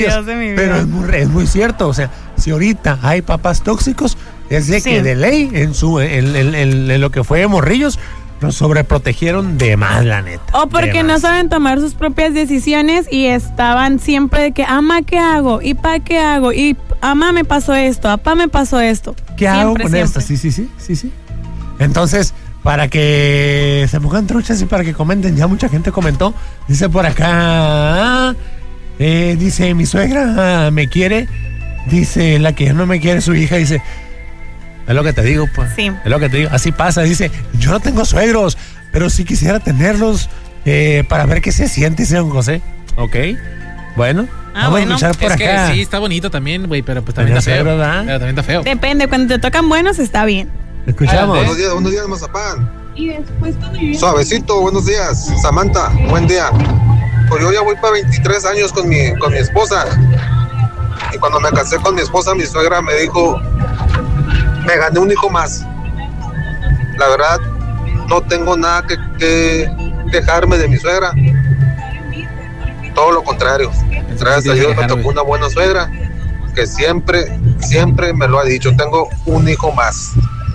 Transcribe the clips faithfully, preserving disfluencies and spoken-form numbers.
Dios de mi vida. Pero es muy, es muy cierto, o sea, si ahorita hay papás tóxicos, es de Sí. que de ley en su en, en- en- en lo que fue morrillos, nos sobreprotegieron de más, la neta. O porque de no más. saben tomar sus propias decisiones y estaban siempre de que, ama, ¿qué hago? ¿Y pa qué hago? Y ama, me pasó esto, apá, me pasó esto. ¿Qué hago Siempre, con siempre. esto? Sí, sí, sí, sí, sí. Entonces, para que se pongan truchas y para que comenten, ya mucha gente comentó. Dice por acá, eh, dice, mi suegra me quiere. Dice, la que no me quiere su hija, dice, es lo que te digo, pues. Sí. Es lo que te digo, así pasa. Dice, yo no tengo suegros, pero sí quisiera tenerlos eh, para ver qué se siente, dice don José. Ok, bueno. Ah, vamos bueno. a escuchar por Es acá. que sí, está bonito también, güey, pero pues también Pero está sí, feo. ¿verdad? Pero también está feo. Depende, cuando te tocan buenos está bien. Escuchamos. Buenos días, buenos días, Mazapán. Y después cuando yo... Suavecito, buenos días. Samantha, buen día. Pues yo ya voy para veintitrés años con mi, con mi esposa. Y cuando me casé con mi esposa, mi suegra me dijo, me gané un hijo más. La verdad, no tengo nada que, que quejarme de mi suegra. Todo lo contrario. Gracias a Dios me tocó una buena suegra que siempre, siempre me lo ha dicho. Tengo un hijo más.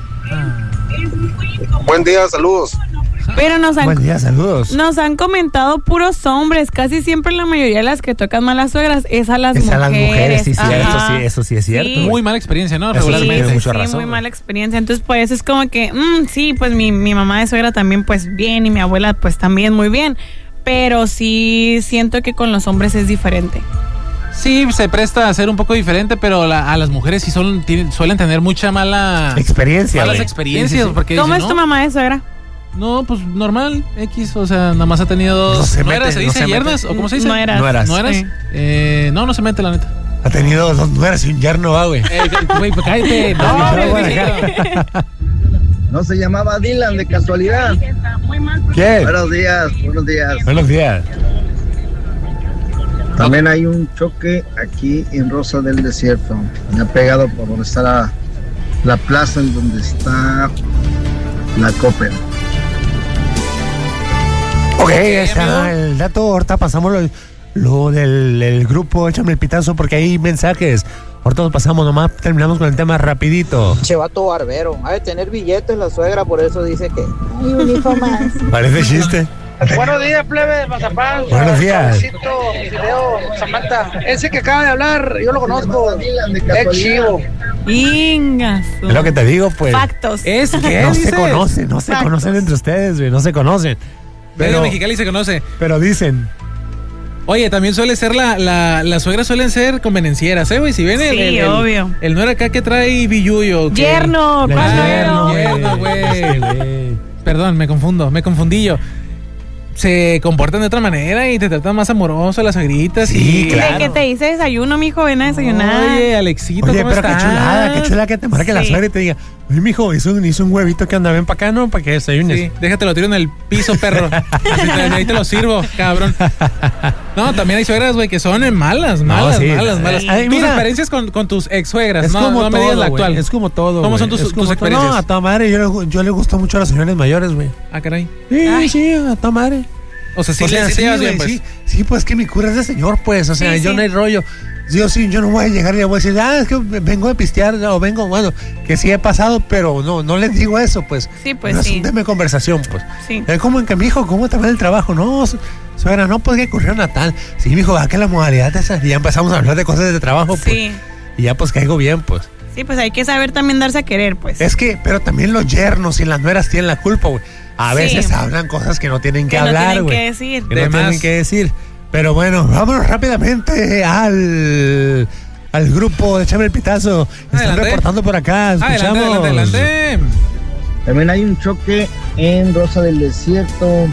Buen día, saludos. Pero nos han, Buen día, saludos. nos han comentado puros hombres. Casi siempre la mayoría de las que tocan malas suegras es a las Es a mujeres. las mujeres, sí, sí, Ajá. eso sí, eso sí es cierto. Sí. Muy mala experiencia, ¿no? Eso sí, Regularmente. tiene mucha sí, razón, muy güey. mala experiencia. Entonces, pues es como que, mm, sí, pues mi, mi mamá de suegra también, pues bien, y mi abuela, pues también muy bien. Pero sí siento que con los hombres es diferente. Sí, se presta a ser un poco diferente, pero la- a las mujeres sí son, tienen- suelen tener mucha mala Experiencia. malas güey. experiencias. Sí, sí, sí. Porque ¿Cómo dicen, es tu no, mamá de suegra? no, pues normal, X, o sea, nada más ha tenido dos. No se ¿Nueras mete, se no dice se yernas? mete. ¿O cómo se dice? Nueras. Nueras. ¿Nueras? Sí. Eh, no, no se mete, la neta. Ha tenido dos nueras y un yerno, va, güey. Eh, güey, pues cállate. No, Ah, hombre, bueno, viejito. No se llamaba Dylan de casualidad. ¿Quién? Buenos días, buenos días. Buenos días. También hay un choque aquí en Rosa del Desierto. Me ha pegado por donde está la, la plaza en donde está la Coppel. Ok, está el dato. Ahorita pasamos lo, lo del el grupo Échame el Pitazo porque hay mensajes. Ahorita nos pasamos, nomás terminamos con el tema rapidito. Chevato barbero. Ha de tener billetes la suegra, por eso dice que hay un hijo más. Parece chiste. Buenos días, plebe de Mazapán. Buenos días. Suavecito, Fideo, Samantha. Ese que acaba de hablar, yo lo conozco. Dylan de Es casualidad. chivo. Ingas. Es lo que te digo, pues. Factos. Es que No se dices? conocen, no se Factos. conocen entre ustedes, güey. No se conocen. Medio Pero, Mexicali se conoce. pero dicen. Oye, también suele ser la, la, las suegras suelen ser convenencieras, ¿eh, güey? Si ven el, Sí, el, el- obvio. el no era acá que trae billuyo. que- Yerno, La ¿cuál yerno, yerno? Yerno, güey. Sí, güey. Perdón, me confundo, me confundí yo. Se comportan de otra manera y te tratan más amoroso las suegritas. Sí, y... claro. De que te dice desayuno, mijo, ven a desayunar. Oye, Alexito, Oye, ¿cómo pero qué estás? chulada, qué chulada que te marque la Sí. suegra y te diga, oye, mijo, hizo un, hizo un huevito que anda, ven para acá, ¿no? Para que desayunes. Sí, déjate lo tiro en el piso, perro. Así te- ahí te lo sirvo, cabrón. No, también hay suegras, güey, que son eh, malas, malas, sí. malas, malas. Ay, Tus mira. experiencias con, con tus ex suegras, Es no, como no me todo, digas la güey, actual. es como todo, ¿Cómo güey. son tus- Es tus como todo. experiencias? No, a toda madre, yo le, yo le gusto mucho a las señoras mayores, güey. Ah, caray. Sí, Ay. sí, a toda madre. O sea, sí, o sea, le- sí sí, te llevas güey, bien, pues. sí, sí, pues que mi cura es de señor, pues, o sea, Sí, yo sí. no hay rollo. Yo sí, yo no voy a llegar y le voy a decir, ah, es que vengo de pistear, o vengo, bueno, que sí he pasado, pero no, no les digo eso, pues. Sí, pues no es sí. un tema de conversación, pues. Sí. Es como en que, mijo, ¿cómo te va el trabajo? No, su- suegra, no, pues que ocurrió Natal. Sí, mijo, va que la modalidad esa. Y ya empezamos a hablar de cosas de trabajo, pues. Sí. Y ya pues caigo bien, pues. Sí, pues hay que saber también darse a querer, pues. Es que, pero también los yernos y las nueras tienen la culpa, güey. A Sí. veces hablan cosas que no tienen que, Que no hablar, tienen güey. que decir. Que De no tienen más. que decir. Pero bueno, vámonos rápidamente al, al grupo de Échame el Pitazo. Están Adelante. reportando por acá. Escuchamos. Adelante, adelante, adelante. También hay un choque en Rosa del Desierto,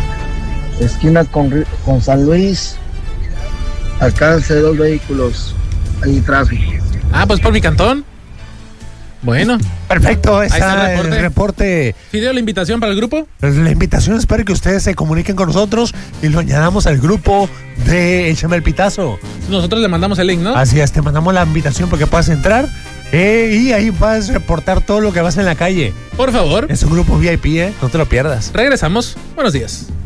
esquina con, Ri- con San Luis. Alcance de dos vehículos. Hay tráfico. Ah, pues por mi cantón. Bueno, Perfecto, esa está el es reporte. el reporte. Fideo, la invitación para el grupo. Pues la invitación, espero que ustedes se comuniquen con nosotros y lo añadamos al grupo de Échame el Pitazo. Nosotros le mandamos el link, ¿no? Así es, te mandamos la invitación para que puedas entrar eh, y ahí puedes reportar todo lo que vas en la calle. Por favor, Es un grupo V I P, ¿eh? No te lo pierdas. regresamos. Buenos días.